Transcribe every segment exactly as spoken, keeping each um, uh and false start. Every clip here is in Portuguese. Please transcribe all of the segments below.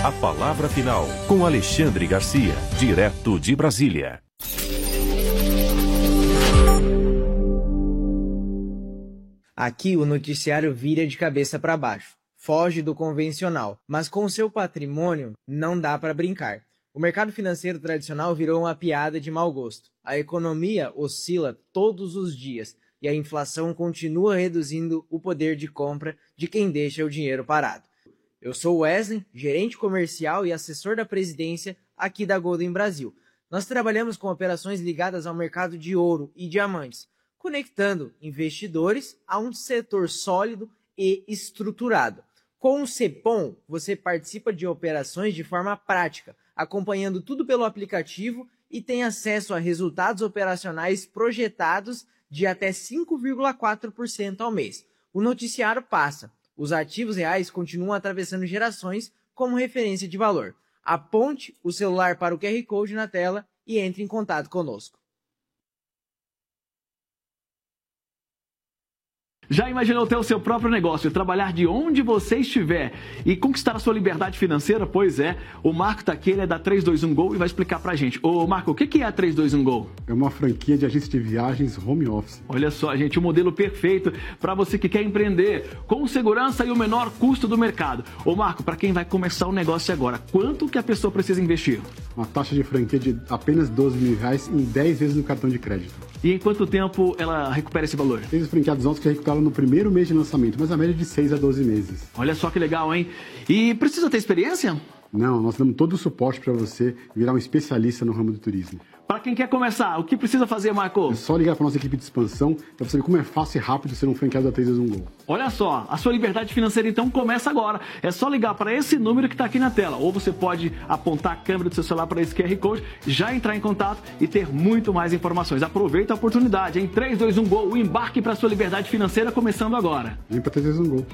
A palavra final com Alexandre Garcia, direto de Brasília. Aqui o noticiário vira de cabeça para baixo. Foge do convencional, mas com seu patrimônio não dá para brincar. O mercado financeiro tradicional virou uma piada de mau gosto. A economia oscila todos os dias e a inflação continua reduzindo o poder de compra de quem deixa o dinheiro parado. Eu sou Wesley, gerente comercial e assessor da presidência aqui da Golden Brasil. Nós trabalhamos com operações ligadas ao mercado de ouro e diamantes, conectando investidores a um setor sólido e estruturado. Com o Cepom, você participa de operações de forma prática, acompanhando tudo pelo aplicativo e tem acesso a resultados operacionais projetados de até cinco vírgula quatro por cento ao mês. O noticiário passa. Os ativos reais continuam atravessando gerações como referência de valor. Aponte o celular para o Q R Code na tela e entre em contato conosco. Já imaginou ter o seu próprio negócio, trabalhar de onde você estiver e conquistar a sua liberdade financeira? Pois é, o Marco tá aqui, ele é da três dois um Go e vai explicar pra gente. Ô Marco, o que é a três dois um Go? É uma franquia de agência de viagens home office. Olha só, gente, o modelo perfeito para você que quer empreender com segurança e o menor custo do mercado. Ô Marco, para quem vai começar o negócio agora, quanto que a pessoa precisa investir? Uma taxa de franquia de apenas doze mil reais em dez vezes no cartão de crédito. E em quanto tempo ela recupera esse valor? Tem os franqueados nossos que recuperaram no primeiro mês de lançamento, mas a média é de seis a doze meses. Olha só que legal, hein? E precisa ter experiência? Não, nós damos todo o suporte para você virar um especialista no ramo do turismo. Para quem quer começar, o que precisa fazer, Marco? É só ligar para nossa equipe de expansão para você ver como é fácil e rápido ser um franqueado da três dois um Go. Olha só, a sua liberdade financeira então começa agora. É só ligar para esse número que está aqui na tela. Ou você pode apontar a câmera do seu celular para esse Q R Code, já entrar em contato e ter muito mais informações. Aproveita a oportunidade, em três dois um Go, o embarque para a sua liberdade financeira começando agora. Vem para três dois um Go.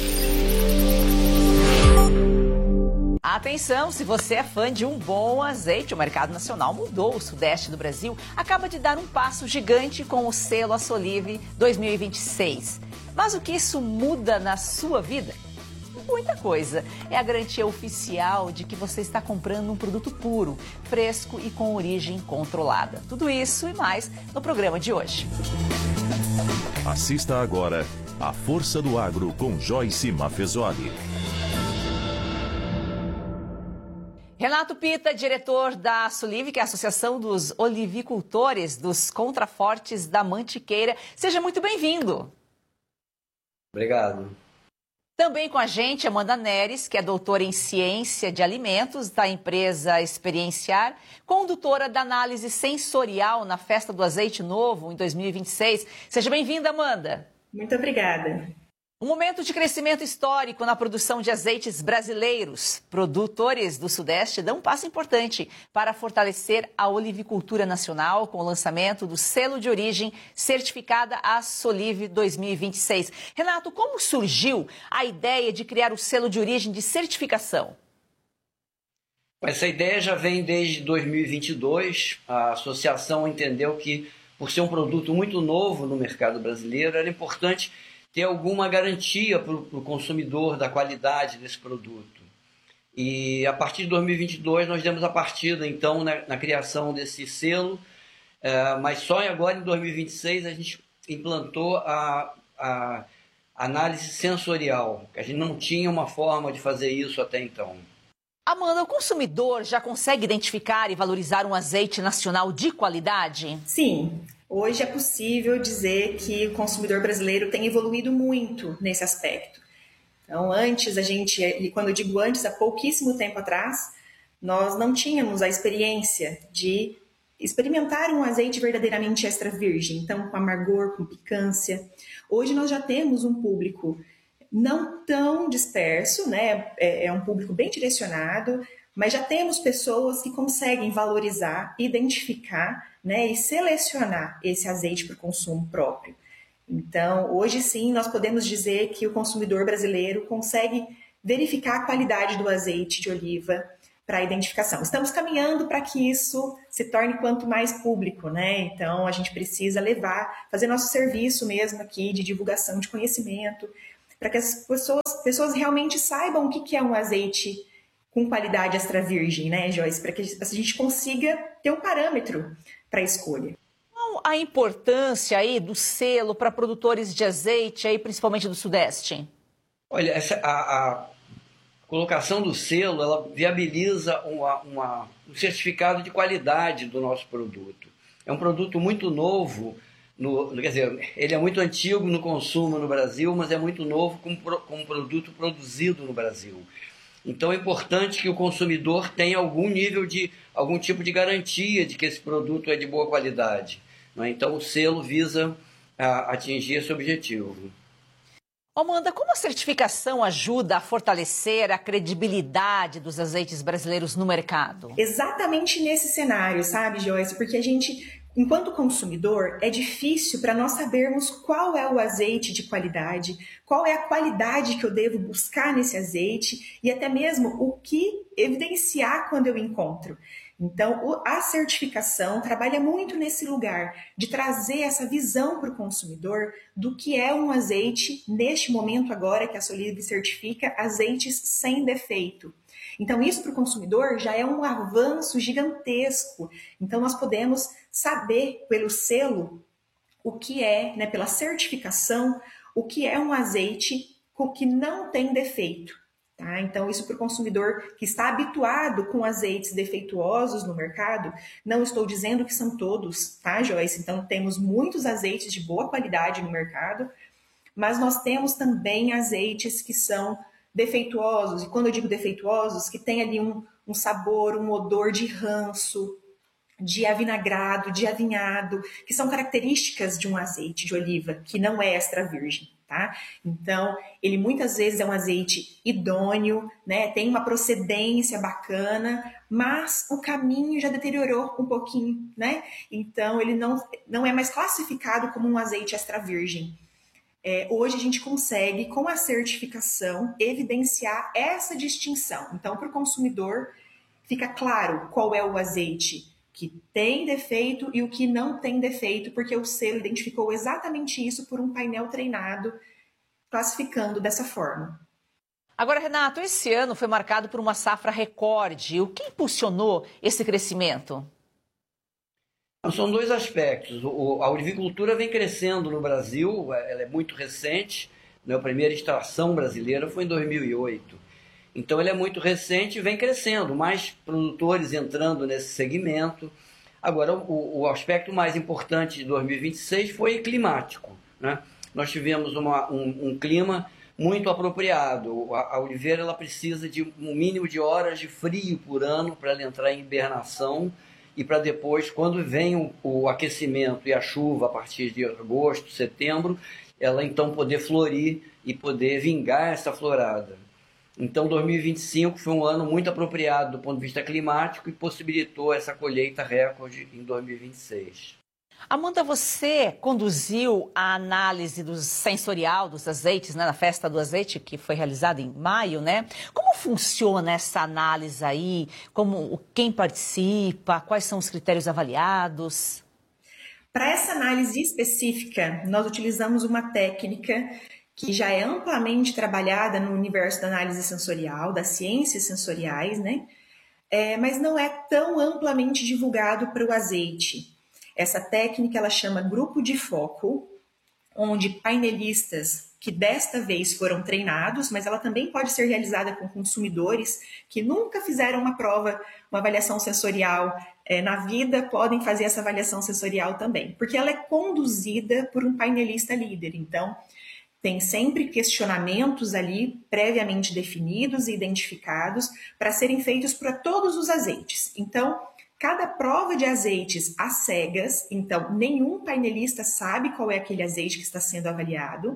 Atenção, se você é fã de um bom azeite, o mercado nacional mudou. O sudeste do Brasil acaba de dar um passo gigante com o selo Assolive dois mil e vinte e seis. Mas o que isso muda na sua vida? Muita coisa. É a garantia oficial de que você está comprando um produto puro, fresco e com origem controlada. Tudo isso e mais no programa de hoje. Assista agora A Força do Agro com Joyce Maffezoli. Renato Pita, diretor da Assolive, que é a Associação dos Olivicultores dos Contrafortes da Mantiqueira. Seja muito bem-vindo. Obrigado. Também com a gente, Amanda Neres, que é doutora em Ciência de Alimentos da empresa Experienciar, condutora da análise sensorial na Festa do Azeite Novo em dois mil e vinte e seis. Seja bem-vinda, Amanda. Muito obrigada. Um momento de crescimento histórico na produção de azeites brasileiros. Produtores do Sudeste dão um passo importante para fortalecer a olivicultura nacional com o lançamento do selo de origem certificada Assolive dois mil e vinte e seis. Renato, como surgiu a ideia de criar o selo de origem de certificação? Essa ideia já vem desde dois mil e vinte e dois. A associação entendeu que, por ser um produto muito novo no mercado brasileiro, era importante ter alguma garantia para o consumidor da qualidade desse produto. E a partir de dois mil e vinte e dois nós demos a partida, então, na, na criação desse selo, é, mas só agora, em dois mil e vinte e seis, a gente implantou a, a análise sensorial. A gente não tinha uma forma de fazer isso até então. Amanda, o consumidor já consegue identificar e valorizar um azeite nacional de qualidade? Sim. Hoje é possível dizer que o consumidor brasileiro tem evoluído muito nesse aspecto. Então, antes, a gente, e quando eu digo antes, há pouquíssimo tempo atrás, nós não tínhamos a experiência de experimentar um azeite verdadeiramente extra virgem, então com amargor, com picância. Hoje nós já temos um público não tão disperso, né? É um público bem direcionado, mas já temos pessoas que conseguem valorizar, identificar, né, e selecionar esse azeite para o consumo próprio. Então, hoje sim, nós podemos dizer que o consumidor brasileiro consegue verificar a qualidade do azeite de oliva para a identificação. Estamos caminhando para que isso se torne quanto mais público, né? Então, a gente precisa levar, fazer nosso serviço mesmo aqui de divulgação de conhecimento, para que as pessoas, pessoas realmente saibam o que é um azeite com qualidade extra virgem, né, Joyce? Para que a gente consiga ter um parâmetro para a escolha. Qual a importância aí do selo para produtores de azeite, aí, principalmente do Sudeste? Olha, essa, a, a colocação do selo, ela viabiliza uma, uma, um certificado de qualidade do nosso produto. É um produto muito novo, no, quer dizer, ele é muito antigo no consumo no Brasil, mas é muito novo como, como produto produzido no Brasil. Então é importante que o consumidor tenha algum nível de, algum tipo de garantia de que esse produto é de boa qualidade, né? Então o selo visa a, atingir esse objetivo. Amanda, como a certificação ajuda a fortalecer a credibilidade dos azeites brasileiros no mercado? Exatamente nesse cenário, sabe, Joyce? Porque a gente, enquanto consumidor, é difícil para nós sabermos qual é o azeite de qualidade, qual é a qualidade que eu devo buscar nesse azeite e até mesmo o que evidenciar quando eu encontro. Então, a certificação trabalha muito nesse lugar de trazer essa visão para o consumidor do que é um azeite, neste momento agora que a Solive certifica azeites sem defeito. Então, isso para o consumidor já é um avanço gigantesco. Então, nós podemos saber pelo selo o que é, né, pela certificação, o que é um azeite que não tem defeito. Tá? Então, isso para o consumidor que está habituado com azeites defeituosos no mercado, não estou dizendo que são todos, tá, Joyce? Então, temos muitos azeites de boa qualidade no mercado, mas nós temos também azeites que são defeituosos, e quando eu digo defeituosos, que tem ali um, um sabor, um odor de ranço, de avinagrado, de avinhado, que são características de um azeite de oliva, que não é extra virgem, tá? Então, ele muitas vezes é um azeite idôneo, né? Tem uma procedência bacana, mas o caminho já deteriorou um pouquinho, né? Então, ele não, não é mais classificado como um azeite extra virgem. É, hoje a gente consegue, com a certificação, evidenciar essa distinção. Então, para o consumidor, fica claro qual é o azeite que tem defeito e o que não tem defeito, porque o selo identificou exatamente isso por um painel treinado, classificando dessa forma. Agora, Renato, esse ano foi marcado por uma safra recorde. O que impulsionou esse crescimento? São dois aspectos. A olivicultura vem crescendo no Brasil, ela é muito recente, né? A primeira extração brasileira foi em dois mil e oito. Então, ele é muito recente e vem crescendo, mais produtores entrando nesse segmento. Agora, o, o aspecto mais importante de dois mil e vinte e seis foi climático, né? Nós tivemos uma, um, um clima muito apropriado. A, a oliveira ela precisa de um mínimo de horas de frio por ano para ela entrar em hibernação e para depois, quando vem o, o aquecimento e a chuva a partir de agosto, setembro, ela então poder florir e poder vingar essa florada. Então, dois mil e vinte e cinco foi um ano muito apropriado do ponto de vista climático e possibilitou essa colheita recorde em dois mil e vinte e seis. Amanda, você conduziu a análise do sensorial dos azeites, né, na Festa do Azeite, que foi realizada em maio, né? Como funciona essa análise aí? Como, quem participa? Quais são os critérios avaliados? Para essa análise específica, nós utilizamos uma técnica que já é amplamente trabalhada no universo da análise sensorial, das ciências sensoriais, né? É, mas não é tão amplamente divulgado para o azeite. Essa técnica ela chama grupo de foco, onde painelistas que desta vez foram treinados, mas ela também pode ser realizada com consumidores que nunca fizeram uma prova, uma avaliação sensorial é, na vida, podem fazer essa avaliação sensorial também, porque ela é conduzida por um painelista líder. Então, tem sempre questionamentos ali previamente definidos e identificados para serem feitos para todos os azeites. Então, cada prova de azeites às cegas, então nenhum painelista sabe qual é aquele azeite que está sendo avaliado,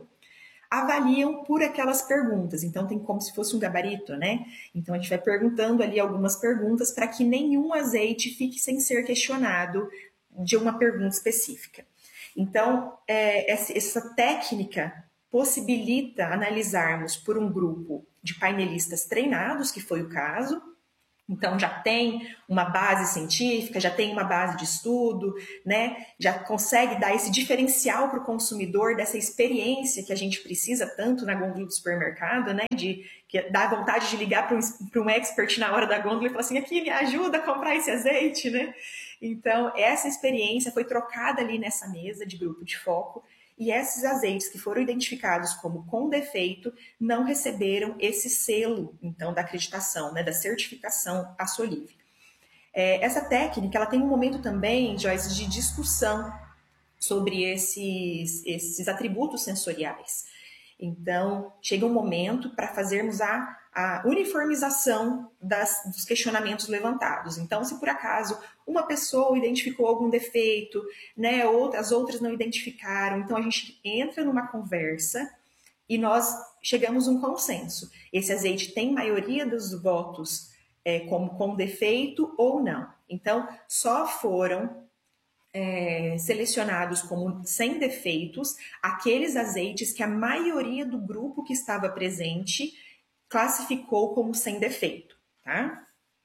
avaliam por aquelas perguntas. Então, tem como se fosse um gabarito, né? Então, a gente vai perguntando ali algumas perguntas para que nenhum azeite fique sem ser questionado de uma pergunta específica. Então, é, essa técnica possibilita analisarmos por um grupo de painelistas treinados, que foi o caso, Então, já tem uma base científica, já tem uma base de estudo, né? Já consegue dar esse diferencial para o consumidor dessa experiência que a gente precisa tanto na gôndola do supermercado, né? De que dá vontade de ligar para um, para um expert na hora da gôndola e falar assim, aqui, me ajuda a comprar esse azeite, né? Então, essa experiência foi trocada ali nessa mesa de grupo de foco, e esses azeites que foram identificados como com defeito não receberam esse selo, então, da acreditação, né, da certificação Assolive. É, essa técnica, ela tem um momento também, Joyce, de discussão sobre esses, esses atributos sensoriais. Então, chega um momento para fazermos a, a uniformização das, dos questionamentos levantados. Então, se por acaso uma pessoa identificou algum defeito, né, outras, as outras não identificaram, então a gente entra numa conversa e nós chegamos a um consenso. Esse azeite tem maioria dos votos é, como com defeito ou não. Então, só foram É, selecionados como sem defeitos aqueles azeites que a maioria do grupo que estava presente classificou como sem defeito, tá?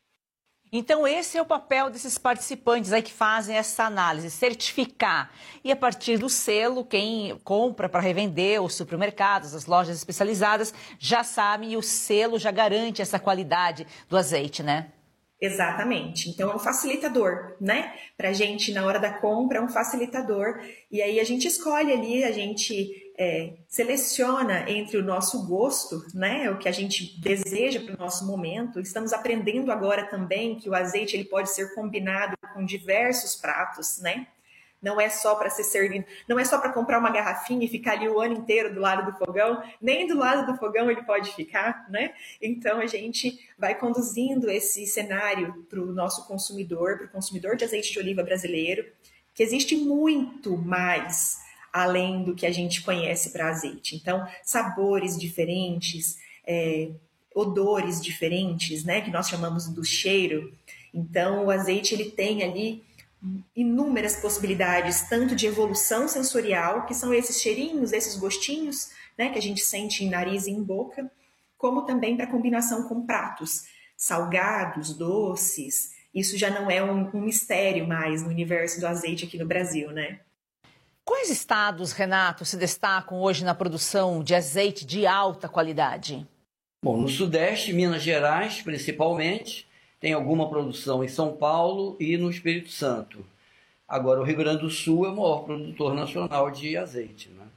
Então esse é o papel desses participantes aí que fazem essa análise, certificar. E a partir do selo, quem compra para revender, os supermercados, as lojas especializadas, já sabem e o selo já garante essa qualidade do azeite, né? Exatamente. Então, é um facilitador, né? Para a gente, na hora da compra, é um facilitador. E aí a gente escolhe ali, a gente é, seleciona entre o nosso gosto, né? O que a gente deseja para o nosso momento. Estamos aprendendo agora também que o azeite ele pode ser combinado com diversos pratos, né? Não é só para ser servido, não é só para comprar uma garrafinha e ficar ali o ano inteiro do lado do fogão, nem do lado do fogão ele pode ficar, né? Então a gente vai conduzindo esse cenário para o nosso consumidor, para o consumidor de azeite de oliva brasileiro, que existe muito mais além do que a gente conhece para azeite. Então, sabores diferentes, é, odores diferentes, né? Que nós chamamos do cheiro. Então, o azeite ele tem ali inúmeras possibilidades, tanto de evolução sensorial, que são esses cheirinhos, esses gostinhos, né, que a gente sente em nariz e em boca, como também para combinação com pratos salgados, doces. Isso já não é um, um mistério mais no universo do azeite aqui no Brasil, né? Quais estados, Renato, se destacam hoje na produção de azeite de alta qualidade? Bom, no Sudeste, Minas Gerais, principalmente, tem alguma produção em São Paulo e no Espírito Santo. Agora, o Rio Grande do Sul é o maior produtor nacional de azeite, né?